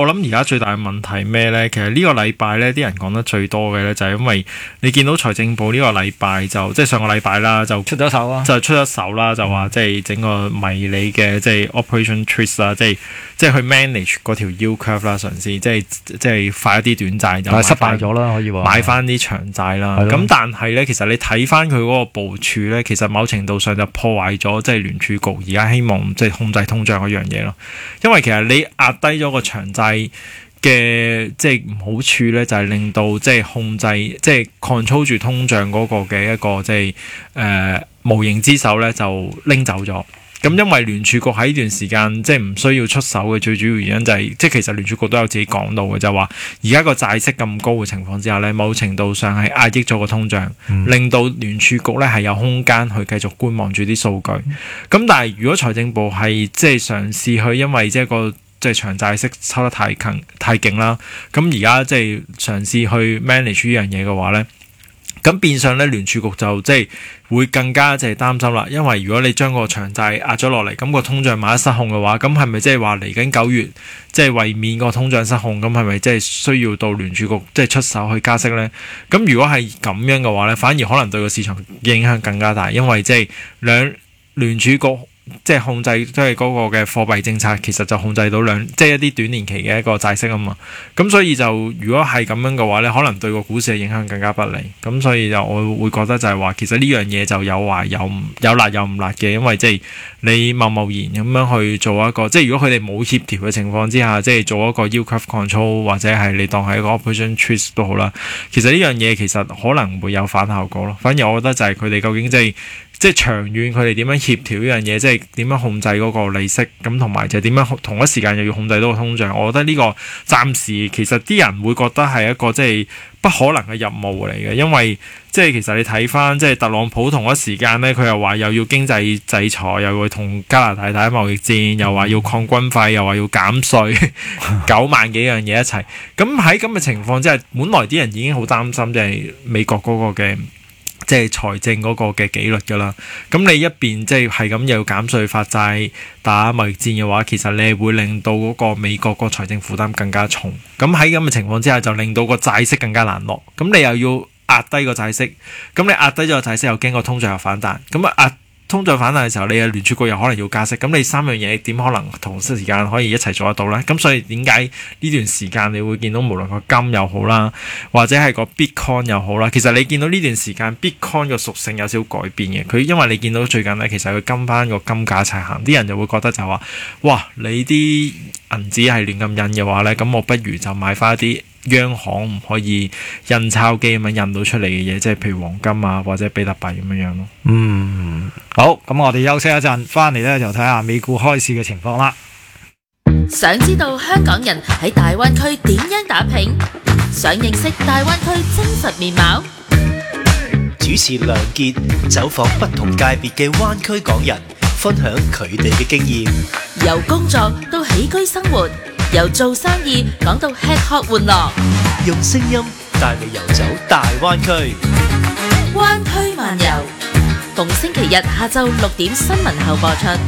我諗而家最大嘅問題咩呢？其實呢個禮拜呢啲人講得最多嘅呢，就係因為你見到財政部呢個禮拜就即係上個禮拜啦，就出咗手啦，就話即係整個迷你嘅即係 Operation Twist 啦，即係去 manage 嗰條 yield curve 啦，嘗試即係快一啲短債就失敗咗啦，可以話買翻啲長債啦。咁但係呢，其實你睇翻佢嗰個部署呢，其實某程度上就破壞咗即係聯儲局而家希望即係控制通脹嗰樣嘢咯。因為其實你壓低咗個長債嘅即係唔好處咧，就係令到即係控制即係 control 住通脹嗰個嘅一個即係無形之手咧，就拎走咗。咁因為聯儲局喺呢段時間即係唔需要出手嘅最主要原因就係即係其實聯儲局都有自己講到嘅，就話而家個債息咁高嘅情況之下咧，某程度上係壓抑咗個通脹，令到聯儲局咧係有空間去繼續觀望住啲數據。咁但係如果財政部係即係嘗試去因為即係個即係長債息抽得太勁啦，咁而家即係嘗試去 manage 呢樣嘢嘅話咧，咁變相咧聯儲局就即係會更加即係擔心啦。因為如果你將個長債壓咗落嚟，咁個通脹萬一失控嘅話，咁係咪即係話嚟緊9月即係為免個通脹失控，咁係咪即係需要到聯儲局即係出手去加息咧？咁如果係咁樣嘅話咧，反而可能對個市場影響更加大，因為即係聯儲局即係控制即係嗰個嘅貨幣政策，其實就控制到即係一啲短年期嘅一個債息啊嘛。咁所以就如果係咁樣嘅話咧，可能對個股市嘅影響更加不利。咁所以就我會覺得就係話，其實呢樣嘢就有壞有辣有唔辣嘅，因為即係你貿然咁樣去做一個，即係如果佢哋冇協調嘅情況之下，即係做一個 yield curve control 或者係你當係一個 operation twist 都好啦。其實呢樣嘢其實可能會有反效果咯。反而我覺得就係佢哋究竟即係長遠佢哋點樣協調呢樣嘢，即係點樣控制嗰個利息，咁同埋就係點樣同一時間又要控制到個通脹。我覺得呢個暫時其實啲人會覺得係一個即係不可能嘅任務嚟嘅，因為即係其實你睇翻即係特朗普同一時間咧，佢又話又要經濟制裁，又會同加拿大打貿易戰，又話要抗軍費，又話要減稅9萬幾樣嘢一齊。咁喺咁嘅情況之下，本來啲人已經好擔心即係美國嗰個嘅即係財政嗰個嘅紀律㗎啦。咁你一邊即係咁又要減稅發債打貿易戰嘅話，其實你會令到嗰個美國個財政負擔更加重。咁喺咁嘅情況之下，就令到個債息更加難落。咁你又要壓低個債息，咁你壓低咗個債息又驚個通脹又反彈，咁壓通脹反彈嘅時候，你嘅聯儲局又可能要加息，咁你三樣嘢點可能同時間可以一齊做得到呢？咁所以點解呢段時間你會見到無論個金又好啦，或者係個 Bitcoin 又好啦，其實你見到呢段時間 Bitcoin 個屬性有少少改變嘅，佢因為你見到最近呢，其實佢跟翻個金價一齊行，啲人就會覺得就話，哇，你啲銀紙係亂咁印嘅話呢，咁我不如就買翻一啲央行唔可以印鈔機咁樣印到出嚟嘅嘢，即係譬如黃金啊或者比特幣咁樣咯。 好，咁我哋休息一陣，翻嚟咧就睇下美股開市嘅情況啦。 想知道香港人喺大灣區點樣打拼？想認識大灣區真實面貌？ 主持梁傑走訪不同界別嘅灣區港人，分享佢哋嘅經驗。 由工作到起居生活，由做生意講到吃喝玩樂， 用聲音帶你遊走大灣區。 灣區漫遊，逢星期日下晝6點新聞後播出，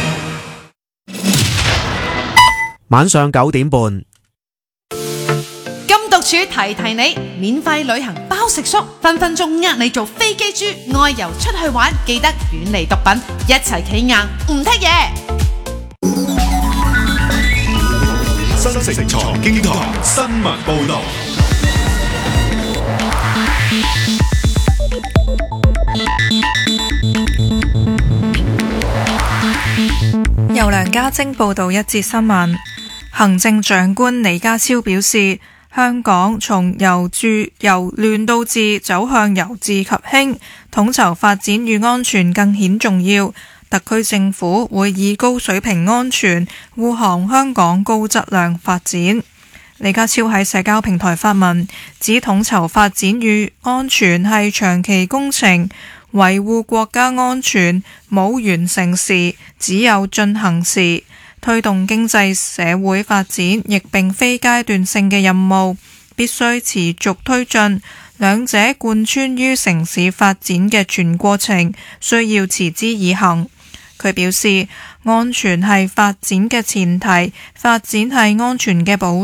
晚上9點半。 金獨處提提你，免費旅行包食宿，分分鐘呃你做飛機豬，外遊出去玩，記得遠離毒品，一齊企硬唔剔嘢。 新城財經台新聞報道。 由梁家晶報道一節新聞。行政長官李家超表示，香港從由亂到治走向由治及興，統籌發展與安全更顯重要。特區政府會以高水平安全護航香港高質量發展。李家超喺社交平台發文，指統籌發展與安全係長期工程，維護國家安全冇完成時，只有進行時。推動經濟社會發展亦並非階段性嘅任務，必須持續推進，兩者貫穿於城市發展嘅全過程，需要持之以恆。佢表示，安全係發展嘅前提，發展係安全嘅保